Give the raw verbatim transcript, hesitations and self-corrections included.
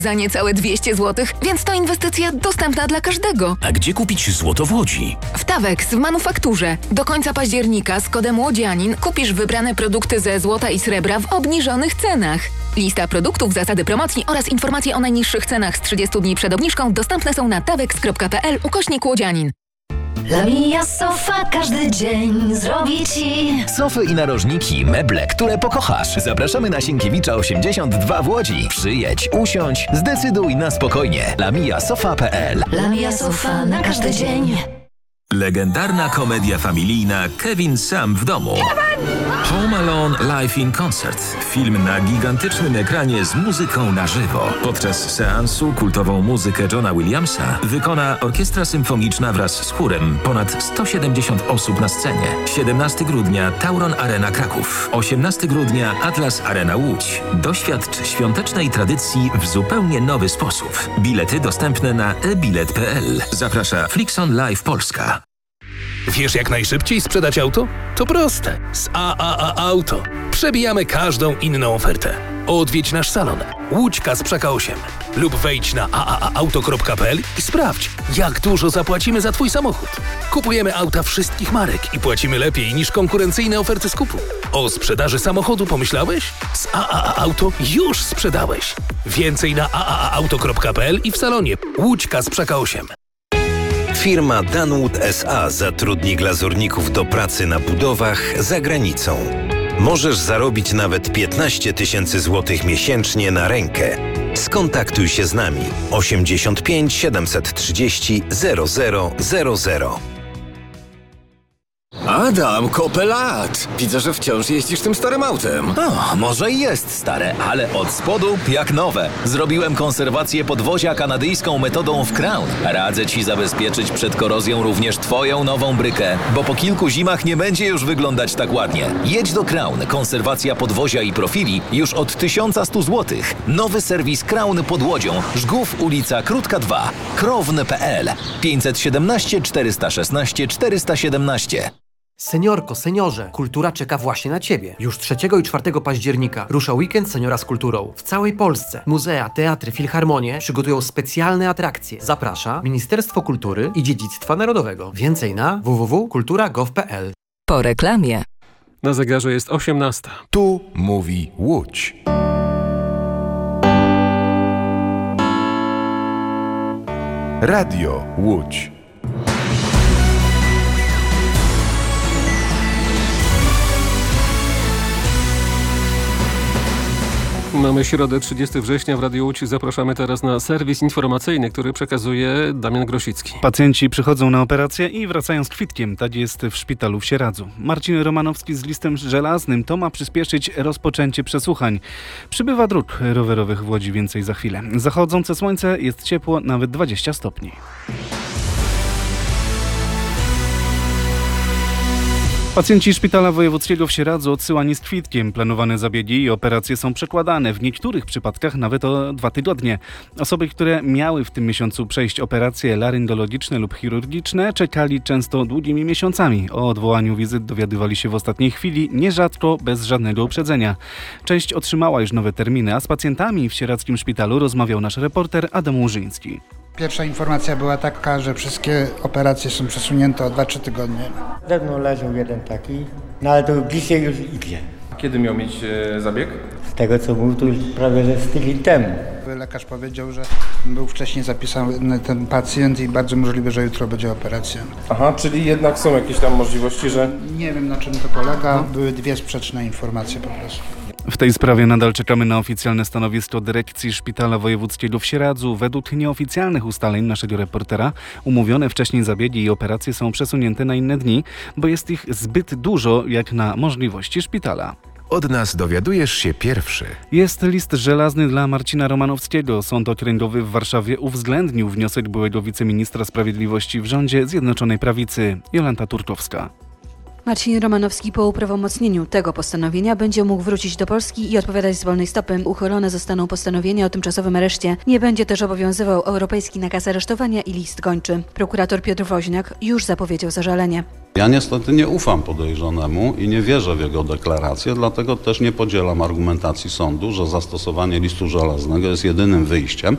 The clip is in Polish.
za niecałe dwieście złotych, więc to inwestycja dostępna dla każdego. A gdzie kupić złoto w Łodzi? W Tawex w manufakturze. Do końca października z kodem Łodzianin kupisz wybrane produkty ze złota i srebra w obniżonych cenach. Lista produktów, zasady promocji oraz informacje o najniższych cenach z trzydziestu dni przed obniżką dostępne są na tawex kropka p l ukośnik łodzianin. Lamia Sofa każdy dzień zrobi ci Sofy i narożniki, meble, które pokochasz. Zapraszamy na Sienkiewicza osiemdziesiąt dwa w Łodzi. Przyjedź, usiądź, zdecyduj na spokojnie. lamia sofa kropka p l. Lamia Sofa na każdy dzień. Legendarna komedia familijna Kevin sam w domu. Home Alone Live in Concert. Film na gigantycznym ekranie z muzyką na żywo. Podczas seansu kultową muzykę Johna Williamsa wykona orkiestra symfoniczna wraz z chórem. Ponad sto siedemdziesiąt osób na scenie. siedemnastego grudnia Tauron Arena Kraków. osiemnastego grudnia Atlas Arena Łódź. Doświadcz świątecznej tradycji w zupełnie nowy sposób. Bilety dostępne na e bilet kropka p l. Zaprasza Flixon Live Polska. Wiesz, jak najszybciej sprzedać auto? To proste. Z A A A Auto. Przebijamy każdą inną ofertę. Odwiedź nasz salon Łódź Kasprzaka osiem lub wejdź na a a a auto kropka p l i sprawdź, jak dużo zapłacimy za Twój samochód. Kupujemy auta wszystkich marek i płacimy lepiej niż konkurencyjne oferty skupu. O sprzedaży samochodu pomyślałeś? Z A A A Auto już sprzedałeś. Więcej na a a a auto kropka p l i w salonie Łódź Kasprzaka osiem. Firma Danwood S A zatrudni glazurników do pracy na budowach za granicą. Możesz zarobić nawet piętnaście tysięcy złotych miesięcznie na rękę. Skontaktuj się z nami osiemdziesiąt pięć siedemset trzydzieści zero zero zero zero. Adam, kopę lat! Widzę, że wciąż jeździsz tym starym autem. O, może i jest stare, ale od spodu jak nowe. Zrobiłem konserwację podwozia kanadyjską metodą w Crown. Radzę Ci zabezpieczyć przed korozją również Twoją nową brykę, bo po kilku zimach nie będzie już wyglądać tak ładnie. Jedź do Crown. Konserwacja podwozia i profili już od tysiąc sto złotych. Nowy serwis Crown pod Łodzią. Żgów, ulica Krótka dwa. krowne kropka p l. pięćset siedemnaście czterysta szesnaście czterysta siedemnaście. Seniorko, seniorze, kultura czeka właśnie na Ciebie. Już trzeciego i czwartego października rusza weekend seniora z kulturą. W całej Polsce muzea, teatry, filharmonie przygotują specjalne atrakcje. Zaprasza Ministerstwo Kultury i Dziedzictwa Narodowego. Więcej na w w w kropka kultura kropka gov kropka p l. Po reklamie. Na zegarze jest osiemnasta. Tu mówi Łódź. Radio Łódź. Mamy środę trzydziestego września w Radiu Łódź. Zapraszamy teraz na serwis informacyjny, który przekazuje Damian Grosicki. Pacjenci przychodzą na operację i wracają z kwitkiem. Tak jest w szpitalu w Sieradzu. Marcin Romanowski z listem żelaznym. To ma przyspieszyć rozpoczęcie przesłuchań. Przybywa dróg rowerowych w Łodzi. Więcej za chwilę. Zachodzące słońce, jest ciepło, nawet dwadzieścia stopni. Pacjenci Szpitala Wojewódzkiego w Sieradzu odsyłani z kwitkiem. Planowane zabiegi i operacje są przekładane. W niektórych przypadkach nawet o dwa tygodnie. Osoby, które miały w tym miesiącu przejść operacje laryngologiczne lub chirurgiczne, czekali często długimi miesiącami. O odwołaniu wizyt dowiadywali się w ostatniej chwili, nierzadko bez żadnego uprzedzenia. Część otrzymała już nowe terminy, a z pacjentami w sieradzkim szpitalu rozmawiał nasz reporter Adam Łużyński. Pierwsza informacja była taka, że wszystkie operacje są przesunięte o dwa trzy tygodnie. Dawno leżał jeden taki, no ale to dzisiaj już idzie. Kiedy miał mieć e, zabieg? Z tego co mówił, to już prawie że z tydzień temu. Lekarz powiedział, że był wcześniej zapisany ten pacjent i bardzo możliwe, że jutro będzie operacja. Aha, czyli jednak są jakieś tam możliwości, że... Nie wiem, na czym to polega. Były dwie sprzeczne informacje po prostu. W tej sprawie nadal czekamy na oficjalne stanowisko dyrekcji Szpitala Wojewódzkiego w Sieradzu. Według nieoficjalnych ustaleń naszego reportera umówione wcześniej zabiegi i operacje są przesunięte na inne dni, bo jest ich zbyt dużo jak na możliwości szpitala. Od nas dowiadujesz się pierwszy. Jest list żelazny dla Marcina Romanowskiego. Sąd Okręgowy w Warszawie uwzględnił wniosek byłego wiceministra sprawiedliwości w rządzie Zjednoczonej Prawicy. Jolanta Turkowska. Marcin Romanowski po uprawomocnieniu tego postanowienia będzie mógł wrócić do Polski i odpowiadać z wolnej stopy. Uchylone zostaną postanowienia o tymczasowym areszcie. Nie będzie też obowiązywał europejski nakaz aresztowania i list gończy. Prokurator Piotr Woźniak już zapowiedział zażalenie. Ja niestety nie ufam podejrzanemu i nie wierzę w jego deklarację, dlatego też nie podzielam argumentacji sądu, że zastosowanie listu żelaznego jest jedynym wyjściem.